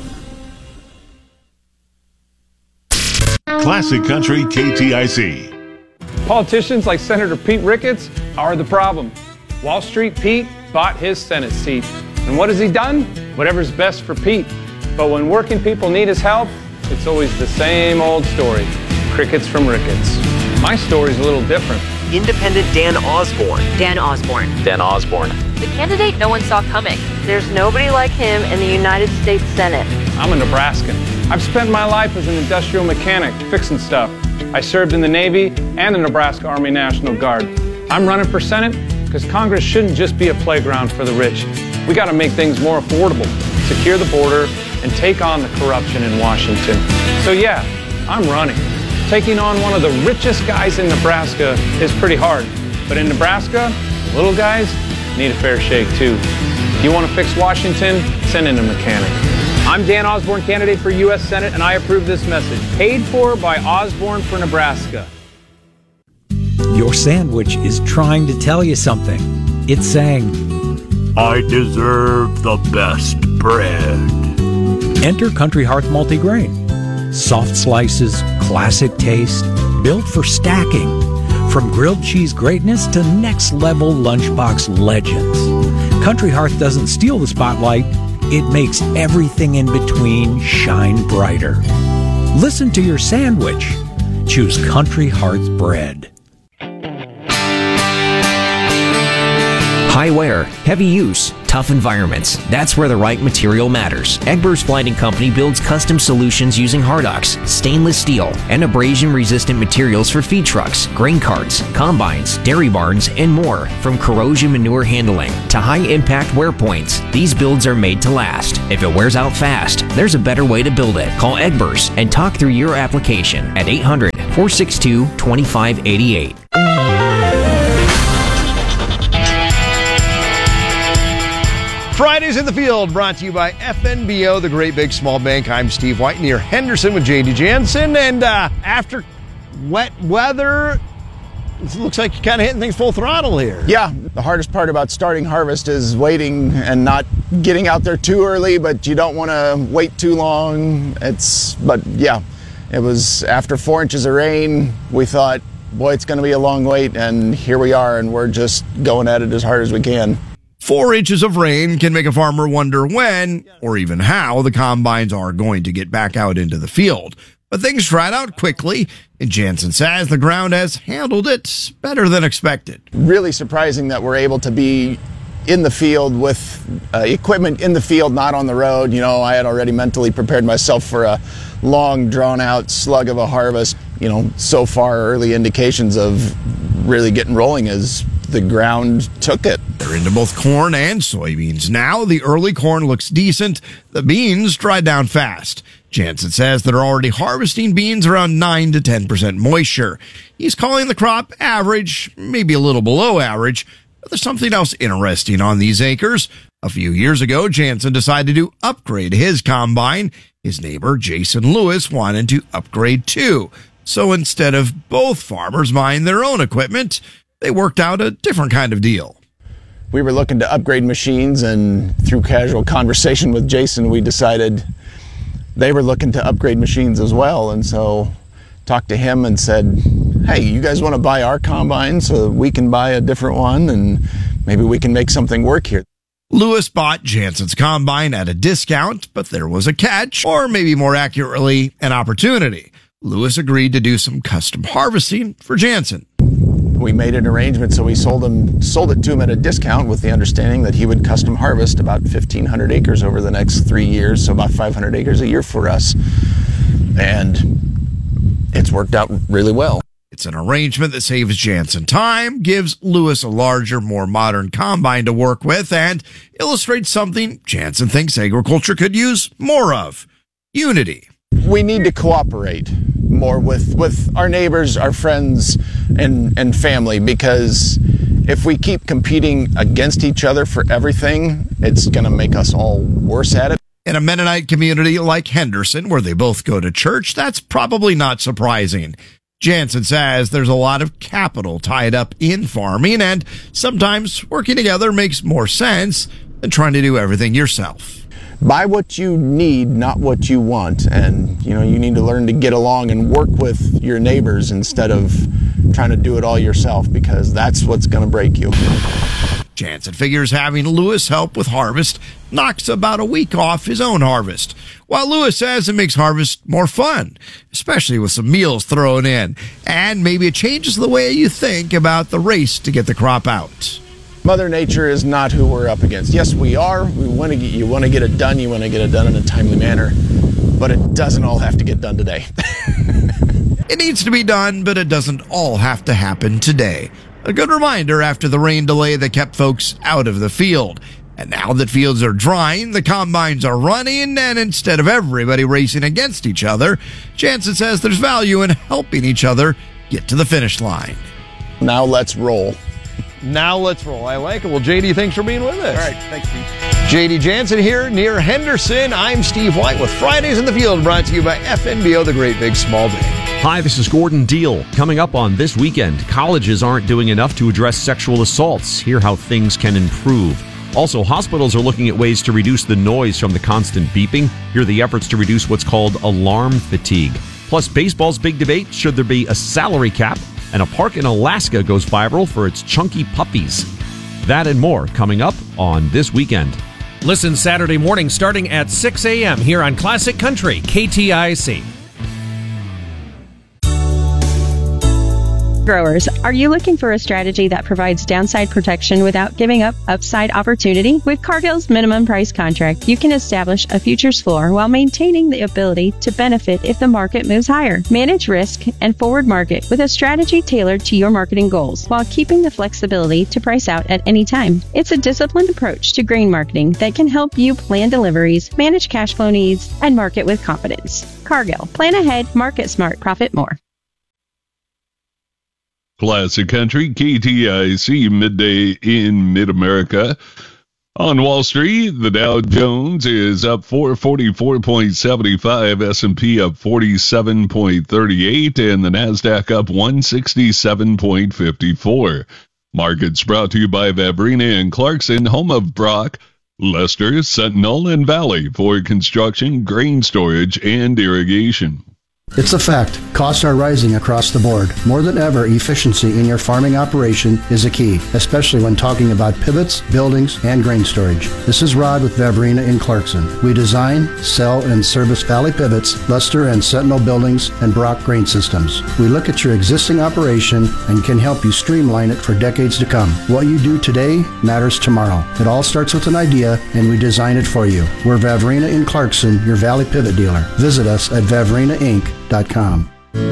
Classic Country K T I C. Politicians like Senator Pete Ricketts are the problem. Wall Street Pete bought his Senate seat. And what has he done? Whatever's best for Pete. But when working people need his help, it's always the same old story. Crickets from Ricketts. My story's a little different. Independent Dan Osborne. Dan Osborne. Dan Osborne. The candidate no one saw coming. There's nobody like him in the United States Senate. I'm a Nebraskan. I've spent my life as an industrial mechanic, fixing stuff. I served in the Navy and the Nebraska Army National Guard. I'm running for Senate because Congress shouldn't just be a playground for the rich. We got to make things more affordable, secure the border, and take on the corruption in Washington. So yeah, I'm running. Taking on one of the richest guys in Nebraska is pretty hard. But in Nebraska, the little guys need a fair shake too. You want to fix Washington? Send in a mechanic. I'm Dan Osborne, candidate for U S Senate, and I approve this message. Paid for by Osborne for Nebraska. Your sandwich is trying to tell you something. It's saying, I deserve the best bread. Enter Country Hearth Multigrain. Soft slices, classic taste, built for stacking. From grilled cheese greatness to next-level lunchbox legends, Country Hearth doesn't steal the spotlight. It makes everything in between shine brighter. Listen to your sandwich. Choose Country Hearth bread. High wear, heavy use, tough environments. That's where the right material matters. Egbers Blighting Company builds custom solutions using Hardox, stainless steel, and abrasion-resistant materials for feed trucks, grain carts, combines, dairy barns, and more. From corrosion manure handling to high-impact wear points, these builds are made to last. If it wears out fast, there's a better way to build it. Call Egbers and talk through your application at eight hundred, four six two, two five eight eight. Fridays in the Field, brought to you by F N B O, the Great Big Small Bank. I'm Steve White, near Henderson with J D Jansen. And uh, after wet weather, it looks like you're kind of hitting things full throttle here. Yeah, the hardest part about starting harvest is waiting and not getting out there too early, but you don't want to wait too long. It's, but yeah, it was after four inches of rain, we thought, boy, it's going to be a long wait, and here we are, and we're just going at it as hard as we can. Four inches of rain can make a farmer wonder when, or even how, the combines are going to get back out into the field. But things dried out quickly, and Jansen says the ground has handled it better than expected. Really surprising that we're able to be in the field with uh, equipment in the field, not on the road. You know, I had already mentally prepared myself for a long, drawn-out slug of a harvest. You know, so far, early indications of really getting rolling is the ground took it. They're into both corn and soybeans now. The early corn looks decent. The beans dried down fast. Jansen says they're already harvesting beans around nine to ten percent moisture. He's calling the crop average, maybe a little below average, but there's something else interesting on these acres. A few years ago, Jansen decided to upgrade his combine. His neighbor, Jason Lewis, wanted to upgrade too. So instead of both farmers buying their own equipment, they worked out a different kind of deal. We were looking to upgrade machines, and through casual conversation with Jason, we decided they were looking to upgrade machines as well. And so talked to him and said, hey, you guys want to buy our combine so we can buy a different one, and maybe we can make something work here. Lewis bought Jansen's combine at a discount, but there was a catch, or maybe more accurately, an opportunity. Lewis agreed to do some custom harvesting for Jansen. We made an arrangement, so we sold him, sold it to him at a discount with the understanding that he would custom harvest about fifteen hundred acres over the next three years, so about five hundred acres a year for us. And it's worked out really well. It's an arrangement that saves Jansen time, gives Lewis a larger, more modern combine to work with, and illustrates something Jansen thinks agriculture could use more of: unity. We need to cooperate more with, with our neighbors, our friends, and, and family, because if we keep competing against each other for everything, it's going to make us all worse at it. In a Mennonite community like Henderson, where they both go to church, that's probably not surprising. Jansen says there's a lot of capital tied up in farming, and sometimes working together makes more sense than trying to do everything yourself. Buy what you need, not what you want. And, you know, you need to learn to get along and work with your neighbors instead of trying to do it all yourself, because that's what's going to break you. Jansen figures having Lewis help with harvest knocks about a week off his own harvest, while Lewis says it makes harvest more fun, especially with some meals thrown in, and maybe it changes the way you think about the race to get the crop out. Mother Nature is not who we're up against. Yes, we are. We want to get, you want to get it done. You want to get it done in a timely manner, but it doesn't all have to get done today. It needs to be done, but it doesn't all have to happen today. A good reminder after the rain delay that kept folks out of the field. And now that fields are drying, the combines are running, and instead of everybody racing against each other, Jansen says there's value in helping each other get to the finish line. Now let's roll. Now let's roll. I like it. Well, J D, thanks for being with us. All right. Thanks, Steve. J D Jansen here near Henderson. I'm Steve White with Fridays in the Field, brought to you by F N B O, the Great Big Small Bank. Hi, this is Gordon Deal. Coming up on this weekend, colleges aren't doing enough to address sexual assaults. Hear how things can improve. Also, hospitals are looking at ways to reduce the noise from the constant beeping. Hear the efforts to reduce what's called alarm fatigue. Plus, baseball's big debate: should there be a salary cap And a park in Alaska goes viral for its chunky puppies. That and more coming up on This Weekend. Listen Saturday morning starting at six a.m. here on Classic Country, K T I C. Growers, are you looking for a strategy that provides downside protection without giving up upside opportunity? With Cargill's minimum price contract, you can establish a futures floor while maintaining the ability to benefit if the market moves higher. Manage risk and forward market with a strategy tailored to your marketing goals while keeping the flexibility to price out at any time. It's a disciplined approach to grain marketing that can help you plan deliveries, manage cash flow needs, and market with confidence. Cargill. Plan ahead, market smart, profit more. Classic Country, K T I C, midday in Mid-America. On Wall Street, the Dow Jones is up four forty-four point seven five, S and P up forty-seven point three eight, and the NASDAQ up one sixty-seven point five four. Markets brought to you by Vavrina and Clarkson, home of Brock, Lester, Sentinel, and Valley for construction, grain storage, and irrigation. It's a fact. Costs are rising across the board. More than ever, efficiency in your farming operation is a key, especially when talking about pivots, buildings, and grain storage. This is Rod with Vavrina in Clarkson. We design, sell, and service Valley Pivots, Luster and Sentinel buildings, and Brock grain systems. We look at your existing operation and can help you streamline it for decades to come. What you do today matters tomorrow. It all starts with an idea, and we design it for you. We're Vavrina in Clarkson, your Valley Pivot dealer. Visit us at vavrina inc dot com.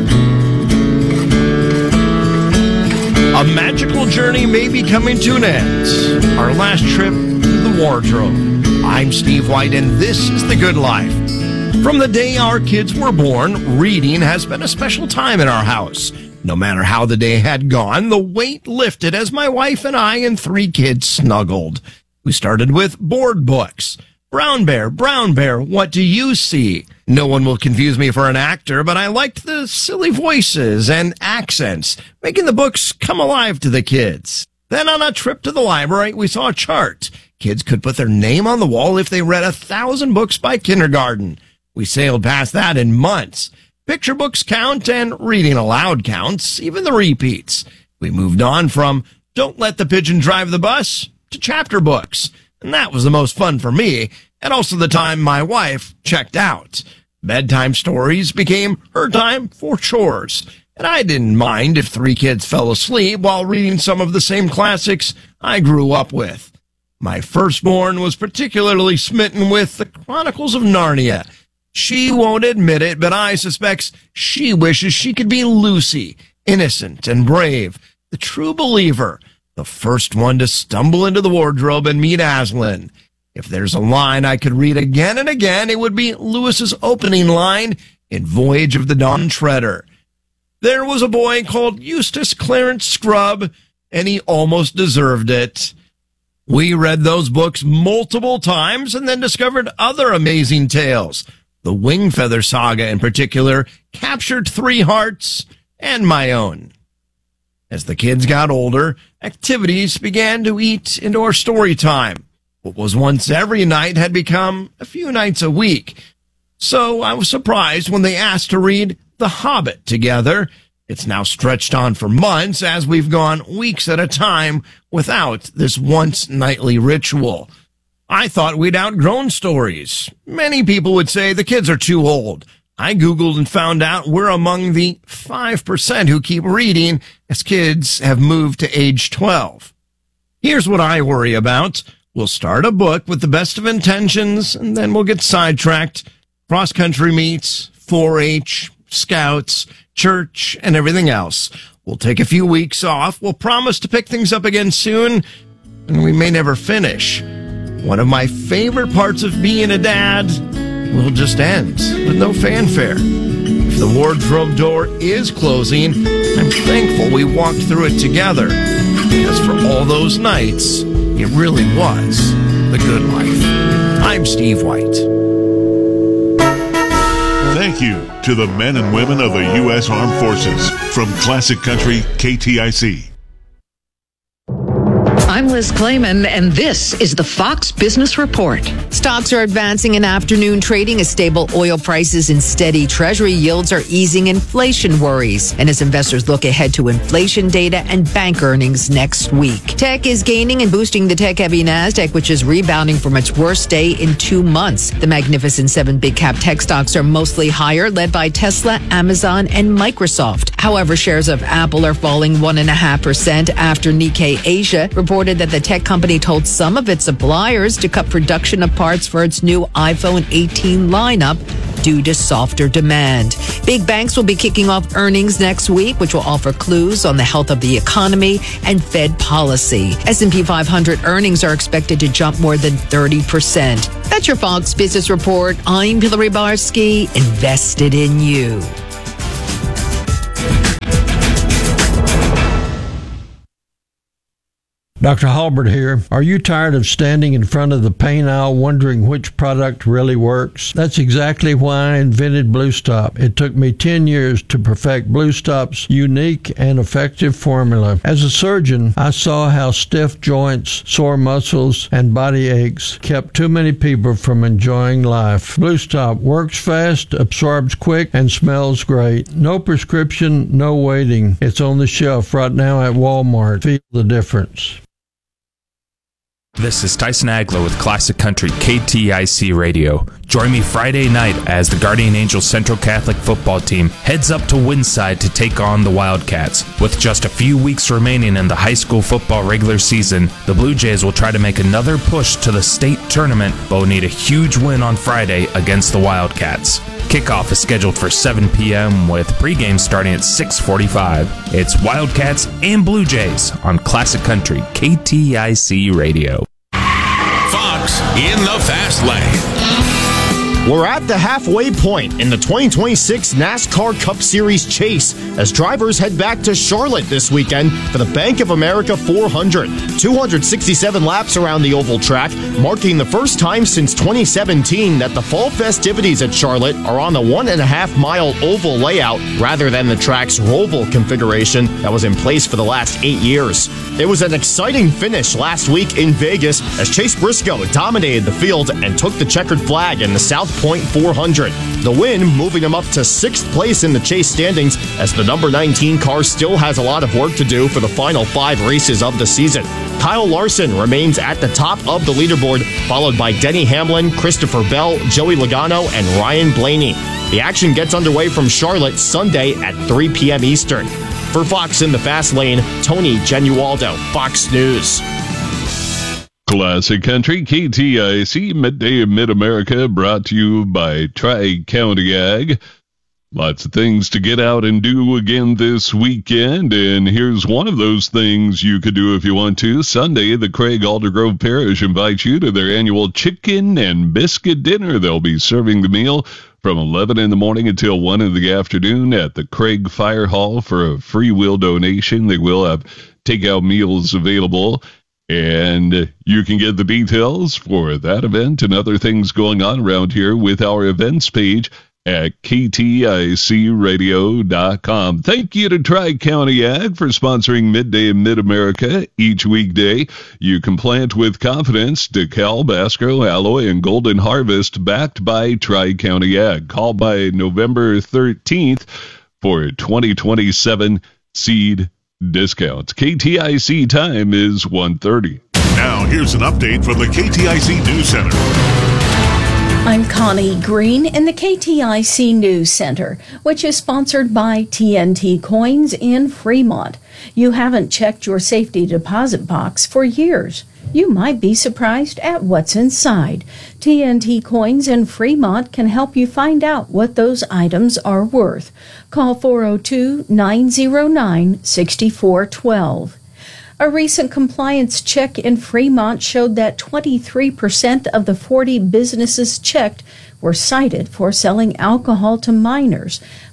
A magical journey may be coming to an end. Our last trip to the wardrobe. I'm Steve White, and this is The Good Life. From the day our kids were born, reading has been a special time in our house. No matter how the day had gone, the weight lifted as my wife and I and three kids snuggled. We started with board books. Brown Bear, Brown Bear, what do you see? No one will confuse me for an actor, but I liked the silly voices and accents, making the books come alive to the kids. Then on a trip to the library, we saw a chart. Kids could put their name on the wall if they read a thousand books by kindergarten. We sailed past that in months. Picture books count and reading aloud counts, even the repeats. We moved on from Don't Let the Pigeon Drive the Bus to chapter books. And that was the most fun for me, and also the time my wife checked out. Bedtime stories became her time for chores, and I didn't mind if three kids fell asleep while reading some of the same classics I grew up with. My firstborn was particularly smitten with the Chronicles of Narnia. She won't admit it, but I suspect she wishes she could be Lucy, innocent and brave, the true believer, the first one to stumble into the wardrobe and meet Aslan. If there's a line I could read again and again, it would be Lewis's opening line in Voyage of the Dawn Treader. There was a boy called Eustace Clarence Scrubb, and he almost deserved it. We read those books multiple times and then discovered other amazing tales. The Wingfeather Saga, in particular, captured three hearts and my own. As the kids got older, activities began to eat into our story time. What was once every night had become a few nights a week. So I was surprised when they asked to read The Hobbit together. It's now stretched on for months as we've gone weeks at a time without this once nightly ritual. I thought we'd outgrown stories. Many people would say the kids are too old. I Googled and found out we're among the five percent who keep reading as kids have moved to age twelve. Here's what I worry about. We'll start a book with the best of intentions, and then we'll get sidetracked. Cross-country meets, four H, scouts, church, and everything else. We'll take a few weeks off. We'll promise to pick things up again soon, and we may never finish. One of my favorite parts of being a dad will just end with no fanfare. If the wardrobe door is closing, I'm thankful we walked through it together, because for all those nights, it really was the good life. I'm Steve White. Thank you to the men and women of the U S Armed Forces. From Classic Country, K T I C. I'm Liz Clayman, and this is the Fox Business Report. Stocks are advancing in afternoon trading as stable oil prices and steady Treasury yields are easing inflation worries. And as investors look ahead to inflation data and bank earnings next week. Tech is gaining and boosting the tech-heavy NASDAQ, which is rebounding from its worst day in two months. The Magnificent Seven big-cap tech stocks are mostly higher, led by Tesla, Amazon, and Microsoft. However, shares of Apple are falling one point five percent after Nikkei Asia reported that the tech company told some of its suppliers to cut production of parts for its new iPhone eighteen lineup due to softer demand. Big banks will be kicking off earnings next week, which will offer clues on the health of the economy and Fed policy. S and P five hundred earnings are expected to jump more than thirty percent. That's your Fox Business Report. I'm Hillary Barsky, invested in you. Doctor Halbert here. Are you tired of standing in front of the pain aisle wondering which product really works? That's exactly why I invented Blue Stop. It took me ten years to perfect Blue Stop's unique and effective formula. As a surgeon, I saw how stiff joints, sore muscles, and body aches kept too many people from enjoying life. Blue Stop works fast, absorbs quick, and smells great. No prescription, no waiting. It's on the shelf right now at Walmart. Feel the difference. This is Tyson Agler with Classic Country K T I C Radio. Join me Friday night as the Guardian Angels Central Catholic football team heads up to Windside to take on the Wildcats. With just a few weeks remaining in the high school football regular season, the Blue Jays will try to make another push to the state tournament, but will need a huge win on Friday against the Wildcats. Kickoff is scheduled for seven p.m. with pregame starting at six forty-five. It's Wildcats and Blue Jays on Classic Country K T I C Radio. Fox in the Fast Lane. We're at the halfway point in the twenty twenty-six NASCAR Cup Series chase as drivers head back to Charlotte this weekend for the Bank of America four hundred. two hundred sixty-seven laps around the oval track, marking the first time since twenty seventeen that the fall festivities at Charlotte are on the one and a half mile oval layout rather than the track's roval configuration that was in place for the last eight years. It was an exciting finish last week in Vegas as Chase Briscoe dominated the field and took the checkered flag in the South Point four hundred. The win moving him up to sixth place in the chase standings as the number nineteen car still has a lot of work to do for the final five races of the season. Kyle Larson remains at the top of the leaderboard, followed by Denny Hamlin, Christopher Bell, Joey Logano, and Ryan Blaney. The action gets underway from Charlotte Sunday at three p.m. Eastern. For Fox in the Fast Lane, Tony Genualdo, Fox News. Classic Country K T I C Midday in Mid-America, brought to you by Tri-County Ag. Lots of things to get out and do again this weekend, and here's one of those things you could do if you want to. Sunday, the Craig Aldergrove Parish invites you to their annual chicken and biscuit dinner. They'll be serving the meal from eleven in the morning until one in the afternoon at the Craig Fire Hall for a free will donation. They will have takeout meals available, and you can get the details for that event and other things going on around here with our events page at K T I C radio dot com. Thank you to Tri-County Ag for sponsoring Midday in Mid-America each weekday. You can plant with confidence. DeKalb, Basco, Alloy, and Golden Harvest, backed by Tri-County Ag. Call by November thirteenth for twenty twenty-seven seed discounts. K T I C time is one thirty. Now here's an update from the K T I C News Center. I'm Connie Green in the K T I C News Center, which is sponsored by T N T Coins in Fremont. You haven't checked your safety deposit box for years. You might be surprised at what's inside. T N T Coins in Fremont can help you find out what those items are worth. Call four oh two, nine oh nine, six four one two. A recent compliance check in Fremont showed that twenty-three percent of the forty businesses checked were cited for selling alcohol to minors.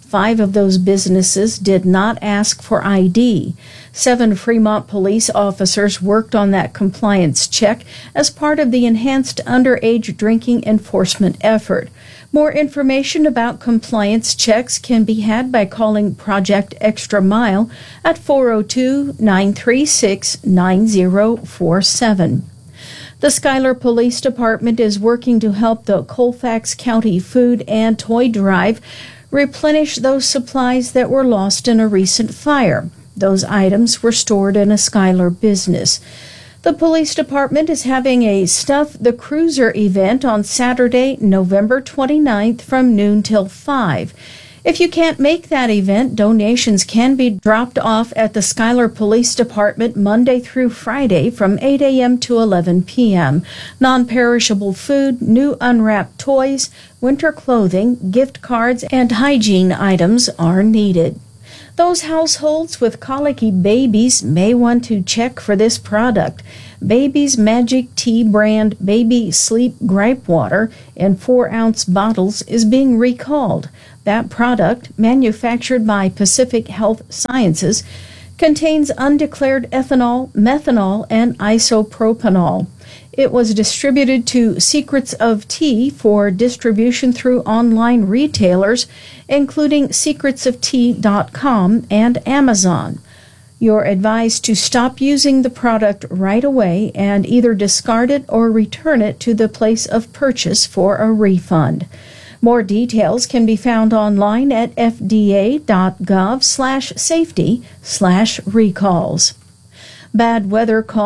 Five of those businesses did not ask for I D. Seven Fremont police officers worked on that compliance check as part of the enhanced underage drinking enforcement effort. More information about compliance checks can be had by calling Project Extra Mile at four oh two, nine three six, nine oh four seven. The Schuyler Police Department is working to help the Colfax County Food and Toy Drive replenish those supplies that were lost in a recent fire. Those items were stored in a Schuyler business. The police department is having a Stuff the Cruiser event on Saturday, November twenty-ninth from noon till five. If you can't make that event, donations can be dropped off at the Schuyler Police Department Monday through Friday from eight a.m. to eleven p.m. Non-perishable food, new unwrapped toys, winter clothing, gift cards, and hygiene items are needed. Those households with colicky babies may want to check for this product. Baby's Magic Tea brand Baby Sleep Gripe Water in four ounce bottles is being recalled. That product, manufactured by Pacific Health Sciences, contains undeclared ethanol, methanol, and isopropanol. It was distributed to Secrets of Tea for distribution through online retailers, including secrets of tea dot com and Amazon. You're advised to stop using the product right away and either discard it or return it to the place of purchase for a refund. More details can be found online at f d a dot gov slash safety slash recalls. Bad weather caused